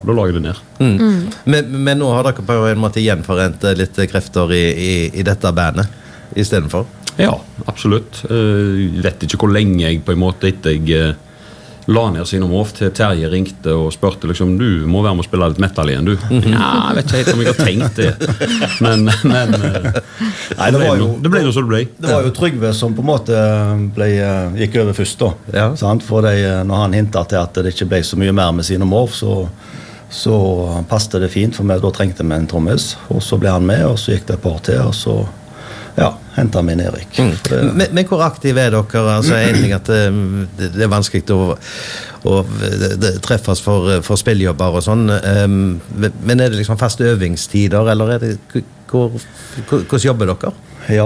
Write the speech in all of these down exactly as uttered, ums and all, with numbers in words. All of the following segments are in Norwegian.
da lager det ned. Mm. Mm. Men, men nå har dere på en måte gjenforent litt krefter i, i, i dette bandet i stedet for? Ja, absolutt. Jeg vet ikke hvor lenge jeg på en måte etter jeg la ned Xenomorph til Terje ringte og spørte liksom, du må være med å spille litt metal igjen, du. Mm-hmm. Ja, jeg vet ikke helt om jeg har tenkt det. Men, men Nei, det, var jo, det ble noe som det ble. Det var jo Trygve som på en måte ble, gikk over først da. Ja. Sant? For det, når han hintet til at det ikke ble så mye mer med Xenomorph, så, så passte det fint, for meg da trengte vi en trommis. Og så ble han med, og så gikk det et par til, og så ja, hentet vi inn Erik. Mm. Men, men hvor aktiv er dere? Altså, egentlig at det, det er vanskelig å, å det, treffes for, for spilljobber og sånn. Um, men er det liksom faste øvingstider, eller er det, hvor, hvor, hvordan jobber dere? Ja.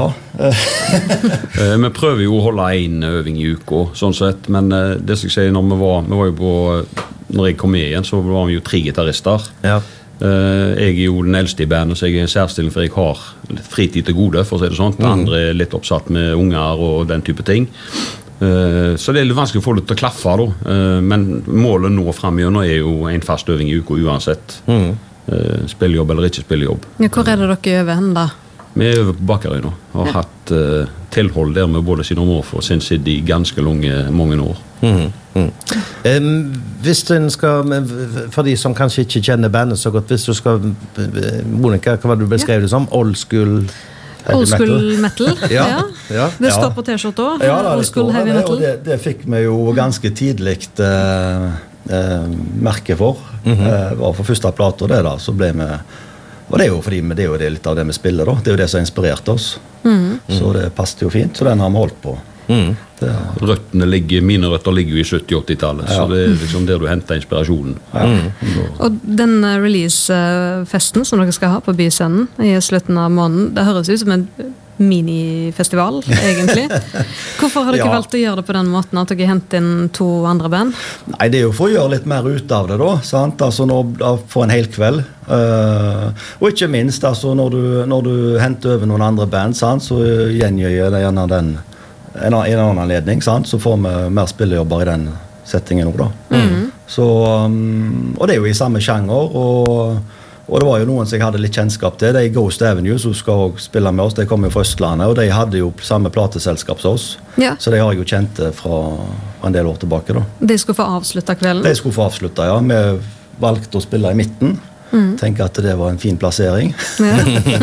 Vi prøver jo å holde en øving i uka, sånn sett, men det skal jeg si, når vi var, vi var jo på, når jeg kom med igjen, så var vi jo tre gitarister. Ja. Uh, jeg er jo den eldste i bandet, så jeg er en særstilling, for jeg har fritid til gode, for å si det sånn. Mm. Andre er litt oppsatt med unger og den type ting. Uh, så det er litt vanskelig å få det til å klaffe, da. Uh, men målet nå fremgjør er jo en fast øving i uka uansett. Mm. Uh, spillejobb eller ikke spillejobb. Ja, hvor er det dere øver hen da? Vi er over på Bakkerøy nå, og har ja. hatt uh, tilhold der med både Xenomorph og Sin City i ganske lange, mange år. Mm. Mm. Um, hvis den skal, for de som kanskje ikke kjenner bandet så godt, hvis du skal, Monica, hva var det du beskrev det som? Old school Old school metal, metal. ja. Ja. Ja. Det står på t-skjorta, ja, old school heavy metal. Det, det fikk vi jo ganske tidligt eh, eh, merke for. Mm-hmm. eh, var for første plater det da, så ble vi, og det er jo fordi det er jo det litt av det vi spiller da, det er jo det som har inspirert oss. Mm. Så det passet jo fint, så den har vi holdt på. Mm. Røttene ligger, mine røtter ligger i sytti-åtti-tallet, ja. Så det er liksom der du henter inspirasjonen. Ja. Mm. Og den release-festen som dere skal ha på Byscenen i slutten av måneden, det høres ut som en minifestival, egentlig. Hvorfor har dere ja. valgt å gjøre det på den måten, at dere henter inn to andre band? Nei, det er jo for å gjøre litt mer ut av det da, sant? Altså når, for en hel kveld. Uh, og ikke minst, altså når du, når du henter over noen andre band, sant? Så gjengjør det gjerne den en, en annen anledning, sant? Så får vi mer spillejobber i den settingen nå da. Mm. Så, um, og det er jo i samme sjanger, og Og det var jo noen som jeg hadde litt kjennskap til. Det er Ghost Avenue som skal også spille med oss. De kom jo fra Østlandet, og de hadde jo samme plateselskap som oss. Ja. Så de har jeg jo kjent fra en del år tilbake da. De skulle få avslutta kvelden? De skulle få avslutta, ja. Vi valgte å spille i midten. Mm. Tenker at det var en fin plassering. Ja.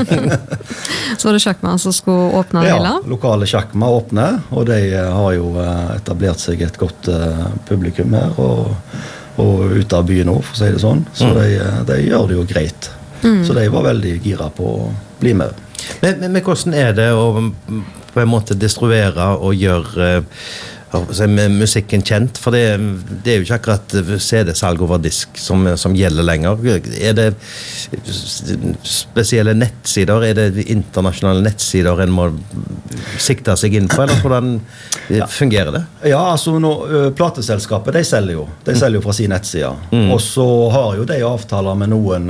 Så var det Sjakma som skulle åpne det hele? Ja, lokale Sjakma åpne, og de har jo etablert seg et godt uh, publikum her, og og ut av byen nå, for å si det sånn. Så mm. de, de gjør det jo greit. Mm. Så de var veldig gira på å bli med. Men, men, men hvordan er det å på en måte distribuere og gjøre med musikken kjent? For det, det er jo ikke akkurat C D-salg over disk som, som gjelder lenger. Er det spesielle nettsider? Er det internasjonale nettsider en må sikte seg inn på? Eller hvordan ja. fungerer det? Ja, altså nå, plateselskapet, de selger jo. De selger jo fra sin nettside. Mm. Og så har jo de avtaler med noen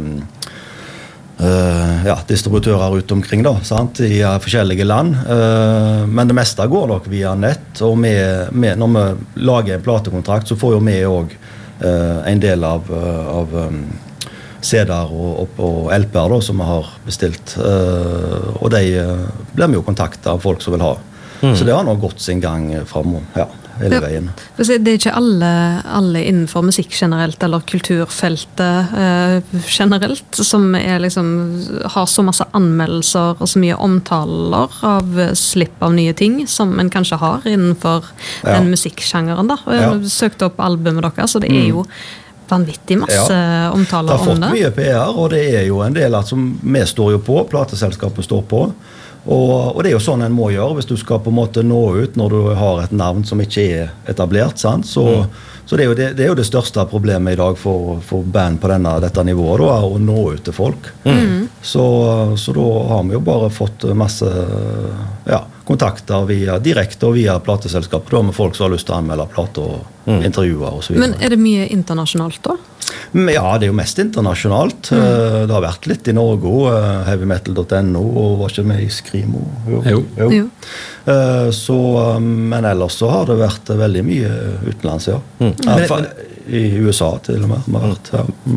Uh, ja, distributører ut omkring da, sant? I uh, forskjellige land. Uh, men det meste går nok via nett, og med, med, når vi lager en platekontrakt, så får jo vi også uh, en del av, uh, av um, C D-er og, og, og L P-er da, som vi har bestilt. Uh, og de uh, blir vi jo kontaktet av folk som vil ha. Mm. Så det har nok gått sin gang frem, ja, hele veien. Ja, det er ikke alle, alle innenfor musikk generelt, eller kulturfeltet eh, generelt, som er liksom, har så masse anmeldelser og så mye omtaler av slipp av nye ting, som en kanskje har innenfor ja. den musikksjangeren da. Jeg har ja. søkt opp albumet deres, så det er jo vanvittig masse ja. omtaler om det. Det har fått mye P R, og det er jo en del at som vi står jo på, plateselskapet står på. Og, og det er jo sånn en må gjøre hvis du skal på en måte nå ut når du har et navn som ikke er etablert, sant? Så, mm. så det, er jo det, det er jo det største problemet i dag for, for band på denne, dette nivået da, å nå ut til folk. Mm. Så, så da har vi jo bare fått masse ja, kontakter via, direkte og via plateselskapet da, med folk som har lyst til å anmelde plater og mm. intervjuer og så videre. Men er det mye internasjonalt da? Ja, det er jo mest internasjonalt. Mm. Det har vært litt i Norge også, heavymetal punktum no, og var ikke med i Skrimo. Jo. Jo. jo. jo. Så, men ellers så har det vært veldig mye utenlands, ja. Mm. I U S A til og med. Har vært, ja.